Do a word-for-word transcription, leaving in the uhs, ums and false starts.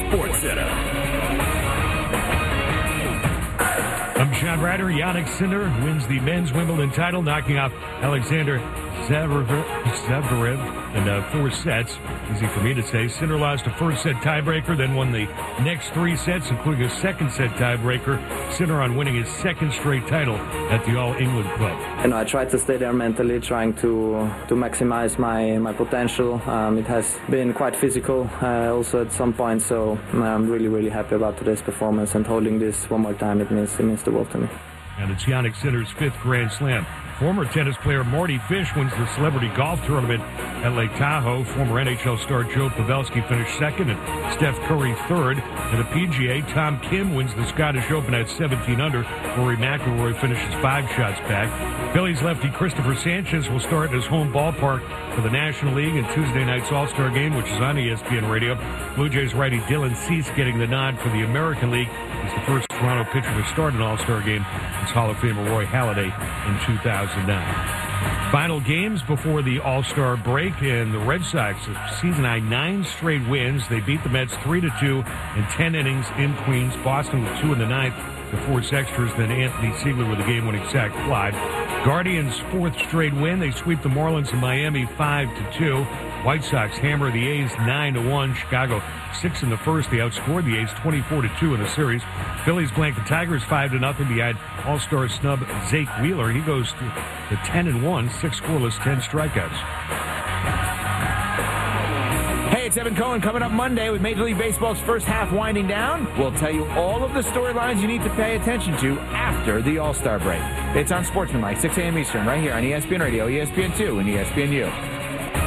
Sports Center. I'm Sean Ryder. Yannick Sinner wins the men's Wimbledon title, knocking off Alexander Zverev in uh, four sets. Easy for me to say. Sinner lost a first-set tiebreaker, then won the next three sets, including a second-set tiebreaker. Sinner on winning his second straight title at the All England Club. You know, I tried to stay there mentally, trying to to maximize my my potential. Um, it has been quite physical, uh, also at some point. So I'm really, really happy about today's performance, and holding this one more time, it means it means the world to me. And it's Yannick Sinner's fifth Grand Slam. Former tennis player Marty Fish wins the Celebrity Golf Tournament at Lake Tahoe. Former N H L star Joe Pavelski finished second and Steph Curry third. And the P G A, Tom Kim wins the Scottish Open at seventeen under. Rory McIlroy finishes five shots back. Phillies lefty Christopher Sanchez will start in his home ballpark for the National League in Tuesday night's All-Star Game, which is on E S P N Radio. Blue Jays righty Dylan Cease getting the nod for the American League. He's the first Toronto pitcher to start an All-Star Game since Hall of Famer Roy Halladay in two thousand nine. Final games before the All-Star break, and the Red Sox, season high nine straight wins. They beat the Mets three to two in ten innings in Queens. Boston with two in the ninth to force extras. Then Anthony Siegler with a game-winning sac fly. Guardians' fourth straight win. They sweep the Marlins in Miami five to two. White Sox hammer the A's nine to one. Chicago six in the first. They outscored the A's twenty-four to two in the series. Phillies blank the Tigers five to nothing behind All-Star snub Zake Wheeler. He goes to ten and one, six scoreless, ten strikeouts. Hey, it's Evan Cohen coming up Monday with Major League Baseball's first half winding down. We'll tell you all of the storylines you need to pay attention to after the All-Star break. It's on Sportsmanlike, six a.m. Eastern, right here on E S P N Radio, E S P N two, and E S P N U.